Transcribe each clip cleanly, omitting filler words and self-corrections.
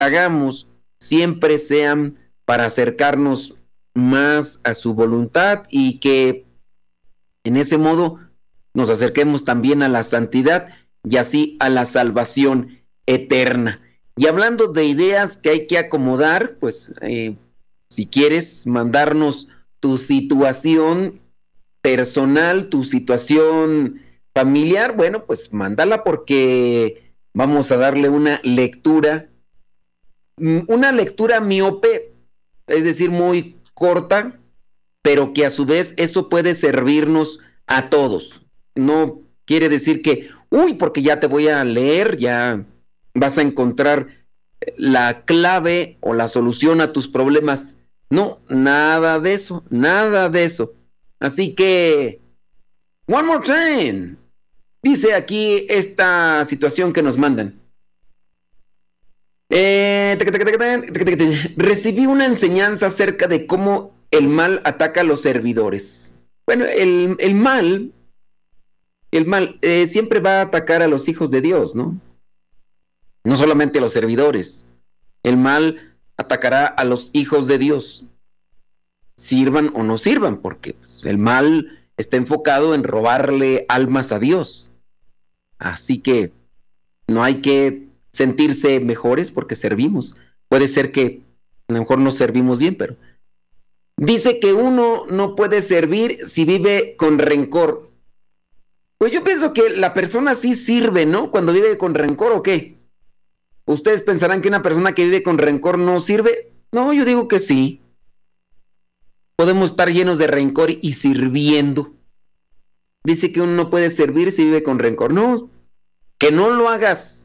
hagamos siempre sean para acercarnos más a su voluntad y que en ese modo nos acerquemos también a la santidad y así a la salvación eterna. Y hablando de ideas que hay que acomodar, pues si quieres mandarnos tu situación personal, tu situación familiar, bueno, pues mándala porque vamos a darle una lectura miope, es decir, muy corta, pero que a su vez eso puede servirnos a todos. No quiere decir que, porque ya te voy a leer, ya vas a encontrar la clave o la solución a tus problemas. No, nada de eso, nada de eso. Así que, one more time. Dice aquí esta situación que nos mandan. Recibí una enseñanza acerca de cómo el mal ataca a los servidores. Bueno, el mal siempre va a atacar a los hijos de Dios, ¿no? No solamente a los servidores. El mal atacará a los hijos de Dios, sirvan o no sirvan, porque pues, el mal está enfocado en robarle almas a Dios. Así que no hay que sentirse mejores porque servimos. Puede ser que a lo mejor no servimos bien, pero dice que uno no puede servir si vive con rencor. Pues yo pienso que la persona sí sirve, ¿no? Cuando vive con rencor, ¿o qué? ¿Ustedes pensarán que una persona que vive con rencor no sirve? No, yo digo que sí. Podemos estar llenos de rencor y sirviendo. Dice que uno no puede servir si vive con rencor. No, que no lo hagas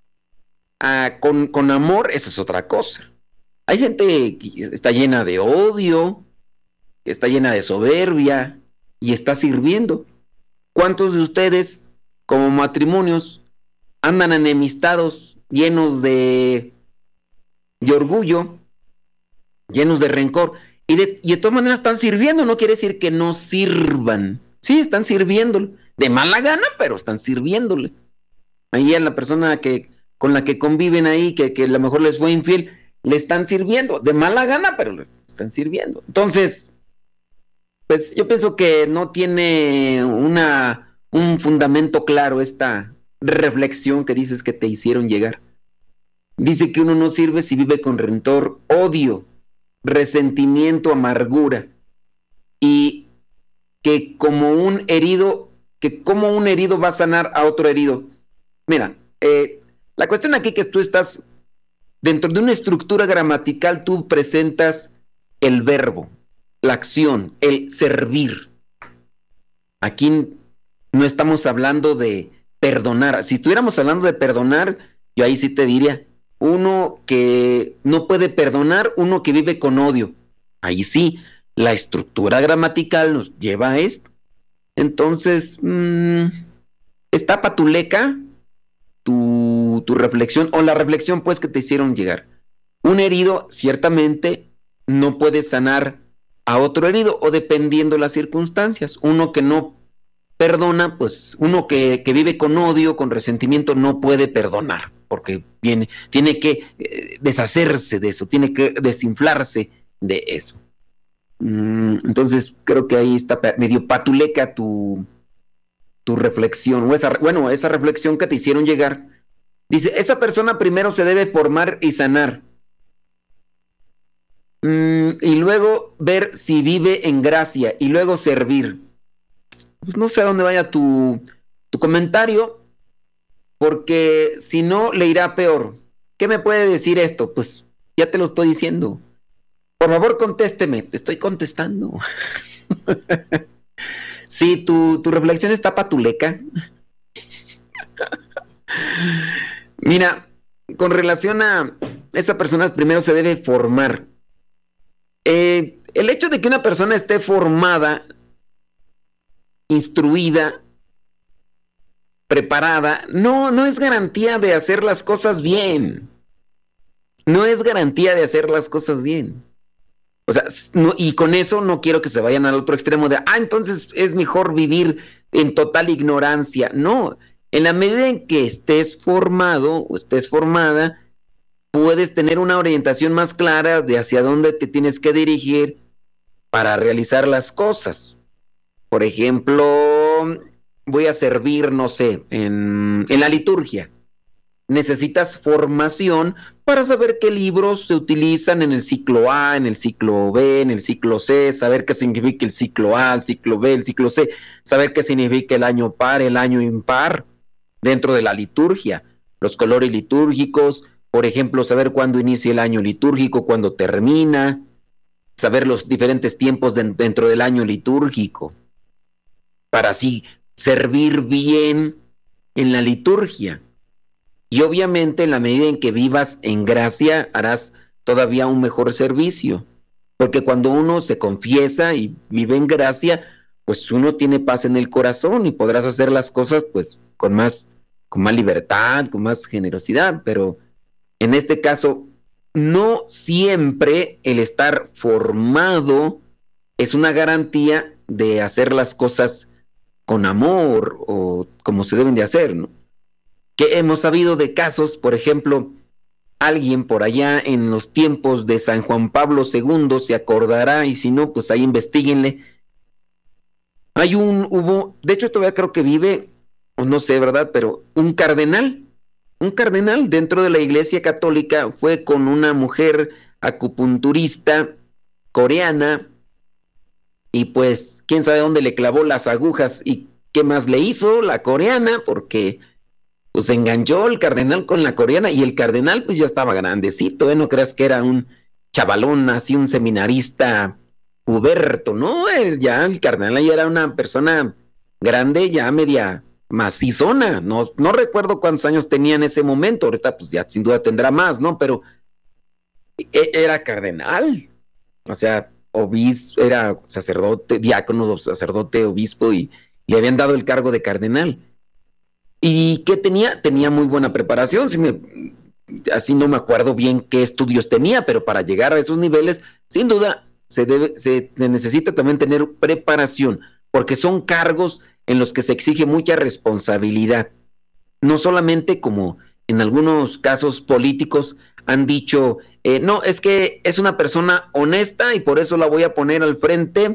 con amor, esa es otra cosa. Hay gente que está llena de odio, que está llena de soberbia y está sirviendo. ¿Cuántos de ustedes, como matrimonios, andan enemistados, llenos de orgullo, llenos de rencor? Y de todas maneras están sirviendo, no quiere decir que no sirvan. Sí, están sirviéndole. De mala gana, pero están sirviéndole. Ahí a la persona con la que conviven ahí, que a lo mejor les fue infiel, le están sirviendo. De mala gana, pero le están sirviendo. Entonces, pues yo pienso que no tiene un fundamento claro esta reflexión que dices que te hicieron llegar. Dice que uno no sirve si vive con rencor, odio, resentimiento, amargura, y que como un herido va a sanar a otro herido. Mira, la cuestión aquí que tú estás dentro de una estructura gramatical, tú presentas el verbo, la acción, el servir. Aquí no estamos hablando de perdonar. Si estuviéramos hablando de perdonar, yo ahí sí te diría, uno que no puede perdonar, uno que vive con odio. Ahí sí, la estructura gramatical nos lleva a esto. Entonces, está patuleca tu reflexión, o la reflexión pues que te hicieron llegar. Un herido ciertamente no puede sanar a otro herido, o dependiendo las circunstancias. Uno que no perdona, pues uno que vive con odio, con resentimiento, no puede perdonar, porque tiene que deshacerse de eso, tiene que desinflarse de eso. Entonces creo que ahí está medio patuleca tu reflexión, o esa reflexión que te hicieron llegar. Dice, esa persona primero se debe formar y sanar, y luego ver si vive en gracia, y luego servir. Pues no sé a dónde vaya tu comentario, porque si no, le irá peor. ¿Qué me puede decir esto? Pues ya te lo estoy diciendo. Por favor, contésteme, te estoy contestando. Sí, tu reflexión está patuleca. Mira, con relación a esa persona, primero se debe formar. El hecho de que una persona esté formada, instruida, preparada, no es garantía de hacer las cosas bien. No es garantía de hacer las cosas bien. O sea, y con eso no quiero que se vayan al otro extremo de, entonces es mejor vivir en total ignorancia. No, en la medida en que estés formado o estés formada, puedes tener una orientación más clara de hacia dónde te tienes que dirigir para realizar las cosas. Por ejemplo, voy a servir, no sé, en la liturgia. Necesitas formación para saber qué libros se utilizan en el ciclo A, en el ciclo B, en el ciclo C, saber qué significa el ciclo A, el ciclo B, el ciclo C, saber qué significa el año par, el año impar dentro de la liturgia, los colores litúrgicos, por ejemplo, saber cuándo inicia el año litúrgico, cuándo termina, saber los diferentes tiempos dentro del año litúrgico, para así servir bien en la liturgia. Y obviamente en la medida en que vivas en gracia, harás todavía un mejor servicio. Porque cuando uno se confiesa y vive en gracia, pues uno tiene paz en el corazón y podrás hacer las cosas pues con más libertad, con más generosidad. Pero en este caso, no siempre el estar formado es una garantía de hacer las cosas con amor o como se deben de hacer, ¿no? Que hemos sabido de casos, por ejemplo, alguien por allá en los tiempos de San Juan Pablo II se acordará, y si no, pues ahí investiguenle. De hecho todavía creo que vive, o no sé, ¿verdad? Pero un cardenal dentro de la Iglesia Católica fue con una mujer acupunturista coreana, y pues quién sabe dónde le clavó las agujas y qué más le hizo la coreana, porque pues se enganchó el cardenal con la coreana, y el cardenal pues ya estaba grandecito, ¿eh? No creas que era un chavalón, así un seminarista puberto, ¿no? Ya el cardenal ya era una persona grande, ya media macizona, no recuerdo cuántos años tenía en ese momento, ahorita pues ya sin duda tendrá más, ¿no? Pero era cardenal, o sea, era sacerdote, diácono, sacerdote, obispo, y le habían dado el cargo de cardenal. ¿Y qué tenía? Tenía muy buena preparación, así no me acuerdo bien qué estudios tenía, pero para llegar a esos niveles, sin duda, se necesita también tener preparación, porque son cargos en los que se exige mucha responsabilidad. No solamente como en algunos casos políticos han dicho, no, es que es una persona honesta y por eso la voy a poner al frente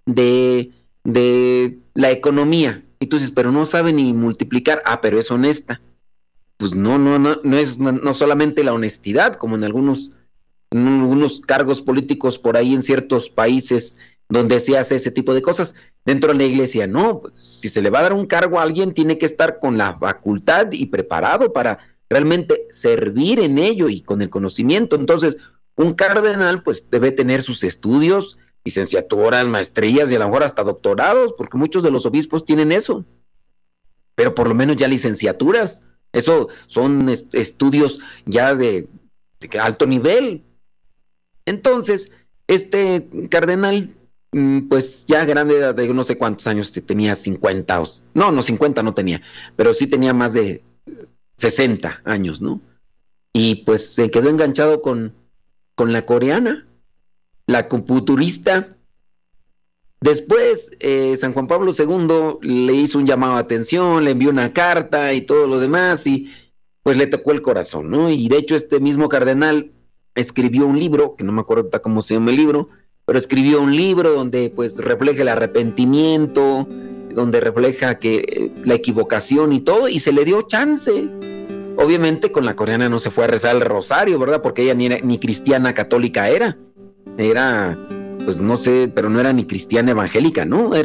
de la economía. Y tú dices, pero no sabe ni multiplicar. Ah, pero es honesta. Pues no es no solamente la honestidad, como en algunos cargos políticos por ahí en ciertos países donde se hace ese tipo de cosas. Dentro de la iglesia, no, pues, si se le va a dar un cargo a alguien, tiene que estar con la facultad y preparado para realmente servir en ello y con el conocimiento. Entonces, un cardenal pues debe tener sus estudios, licenciaturas, maestrías y a lo mejor hasta doctorados, porque muchos de los obispos tienen eso, pero por lo menos ya licenciaturas. Eso son estudios ya de alto nivel. Entonces, este cardenal, pues ya grande, de no sé cuántos años tenía, 50, no 50 no tenía, pero sí tenía más de 60 años, ¿no? Y pues se quedó enganchado con la coreana, la acupunturista. Después, San Juan Pablo II le hizo un llamado de atención, le envió una carta y todo lo demás, y pues le tocó el corazón, ¿no? Y de hecho este mismo cardenal escribió un libro, que no me acuerdo cómo se llama el libro, pero escribió un libro donde pues refleja el arrepentimiento, donde refleja que la equivocación y todo, y se le dio chance. Obviamente con la coreana no se fue a rezar el rosario, ¿verdad? Porque ella ni cristiana católica era, pues no sé, pero no era ni cristiana evangélica, ¿no?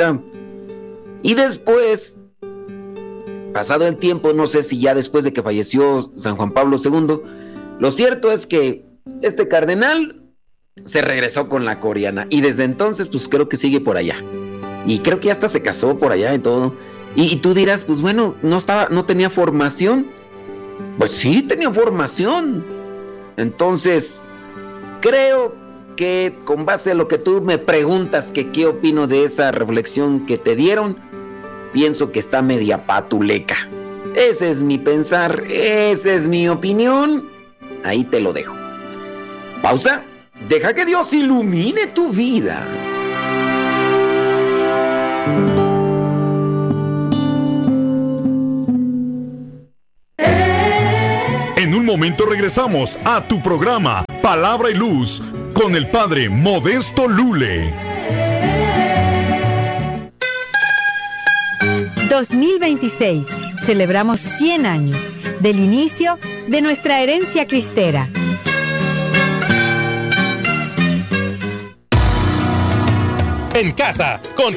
Y después, pasado el tiempo, no sé si ya después de que falleció San Juan Pablo II, lo cierto es que este cardenal se regresó con la coreana, y desde entonces pues creo que sigue por allá, y creo que hasta se casó por allá y todo, y tú dirás, pues bueno, no tenía formación. Pues sí, tenía formación. Entonces, creo que con base a lo que tú me preguntas, que qué opino de esa reflexión que te dieron, pienso que está media patuleca. Ese es mi pensar, esa es mi opinión. Ahí te lo dejo. Pausa. Deja que Dios ilumine tu vida. En un momento regresamos a tu programa Palabra y Luz con el Padre Modesto Lule. 2026. Celebramos 100 años del inicio de nuestra herencia cristera. En casa, con